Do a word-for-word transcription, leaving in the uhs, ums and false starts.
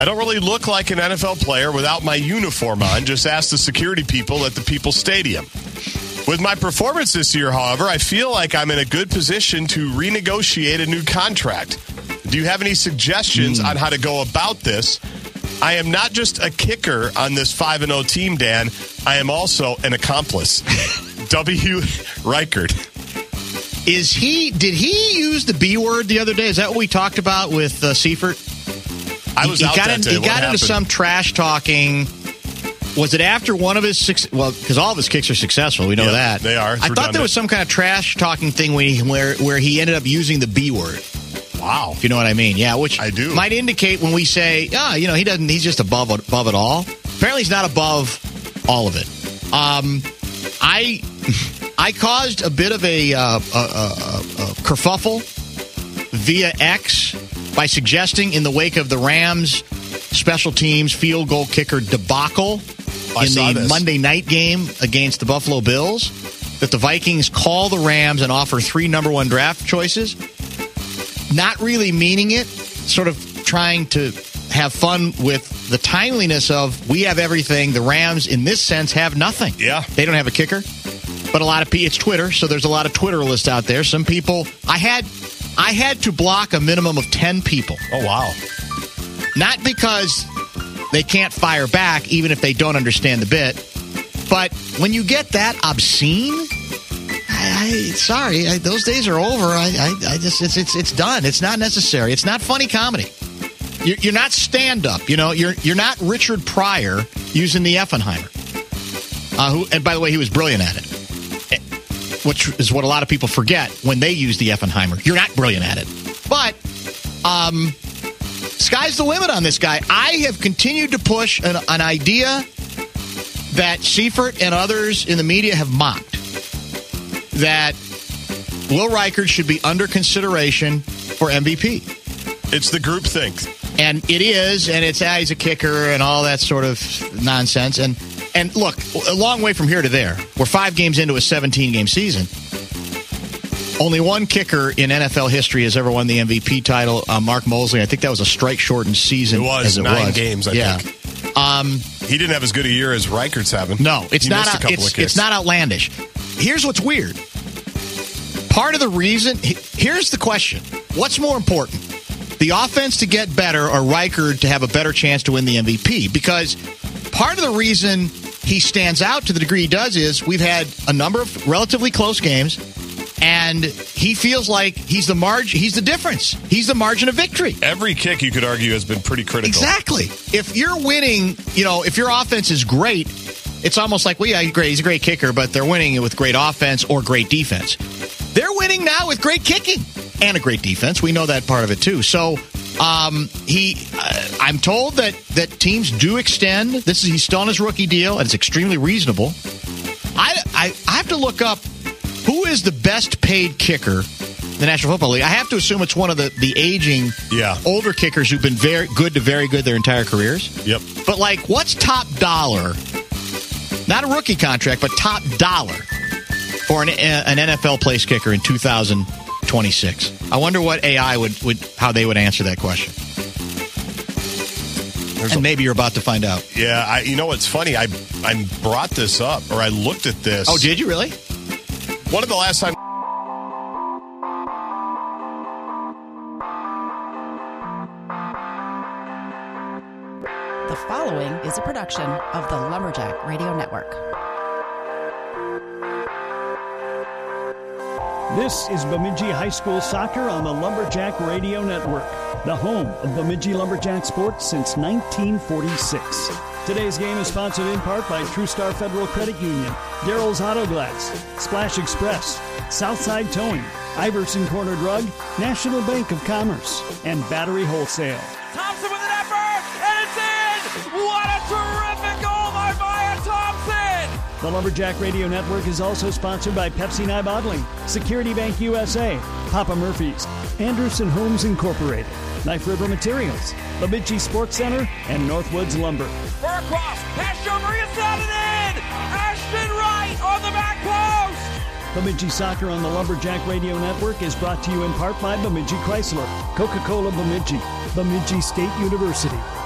I don't really look like an N F L player without my uniform on. Just ask the security people at the People's Stadium. With my performance this year, however, I feel like I'm in a good position to renegotiate a new contract. Do you have any suggestions mm. on how to go about this? I am not just a kicker on this five and oh team, Dan. I am also an accomplice. W. Reichard. Is he, did he use the B word the other day? Is that what we talked about with uh, Seifert? I was he, out he got that in, day. He what got happened? into some trash talking. Was it after one of his six? Well, because all of his kicks are successful. We know yeah, that. They are. I thought there was some kind of trash talking thing where he, where, where he ended up using the B word. Wow. If you know what I mean. Yeah, which I do. Might indicate when we say, ah, oh, you know, he doesn't, he's just above, above it all. Apparently he's not above all of it. Um, I, I caused a bit of a, uh, a, a, a kerfuffle via X by suggesting in the wake of the Rams special teams field goal kicker debacle I in the this. Monday night game against the Buffalo Bills that the Vikings call the Rams and offer three number one draft choices. Not really meaning it, sort of trying to have fun with the timeliness of we have everything. The Rams, in this sense, have nothing. Yeah. They don't have a kicker. But a lot of people, it's Twitter, so there's a lot of Twitterlists out there. Some people, I had, I had to block a minimum of ten people. Oh, wow. Not because they can't fire back, even if they don't understand the bit, but when you get that obscene, I, I sorry, I, those days are over. I, I, I just, it's, it's, it's done. It's not necessary. It's not funny comedy. You're, you're not stand-up. You know, you're, you're not Richard Pryor using the Effenheimer. Uh, who, and by the way, he was brilliant at it, which is what a lot of people forget when they use the Effenheimer. You're not brilliant at it, but um. Sky's the limit on this guy. I have continued to push an, an idea that Seifert and others in the media have mocked, that Will Reichard should be under consideration for M V P. It's the group think. And it is, and it's ah, he's a kicker and all that sort of nonsense. And, and look, a long way from here to there. We're five games into a seventeen-game season. Only one kicker in N F L history has ever won the M V P title, uh, Mark Mosley. I think that was a strike-shortened season. It was as it nine was. games, I yeah. think. Um, he didn't have as good a year as Reichard's having. No, it's he not. missed a couple it's, of kicks. it's not outlandish. Here's what's weird. Part of the reason. Here's the question: what's more important, the offense to get better, or Reichard to have a better chance to win the M V P? Because part of the reason he stands out to the degree he does is we've had a number of relatively close games. And he feels like he's the margin. He's the difference. He's the margin of victory. Every kick, you could argue, has been pretty critical. Exactly. If you're winning, you know, if your offense is great, it's almost like, well, yeah, he's great. He's a great kicker, but they're winning with great offense or great defense. They're winning now with great kicking and a great defense. We know that part of it too. So um, he, uh, I'm told that that teams do extend. This is he's still on his rookie deal, and it's extremely reasonable. I, I, I have to look up. Who is the best paid kicker in the National Football League? I have to assume it's one of the, the aging, yeah. older kickers who've been very good to very good their entire careers. Yep. But, like, what's top dollar? Not a rookie contract, but top dollar for an, an N F L place kicker in two thousand twenty-six. I wonder what A I would, would how they would answer that question. There's and a, maybe you're about to find out. Yeah, I, you know what's funny? I I brought this up, or I looked at this. Oh, did you really? One of the last time. The following is a production of the Lumberjack Radio Network. This is Bemidji High School Soccer on the Lumberjack Radio Network, the home of Bemidji Lumberjack sports since nineteen forty-six. Today's game is sponsored in part by True Star Federal Credit Union, Daryl's Auto Glass, Splash Express, Southside Towing, Iverson Corner Drug, National Bank of Commerce, and Battery Wholesale. Thompson with an effort, and it's in! What a terrific goal by Maya Thompson! The Lumberjack Radio Network is also sponsored by Pepsi Nye Bottling, Security Bank U S A, Papa Murphy's, Anderson Homes Incorporated, Knife River Materials, Bemidji Sports Center, and Northwoods Lumber. For a cross, Pastor Maria sounded in! Ashton Wright on the back post! Bemidji Soccer on the Lumberjack Radio Network is brought to you in part by Bemidji Chrysler, Coca-Cola Bemidji, Bemidji State University,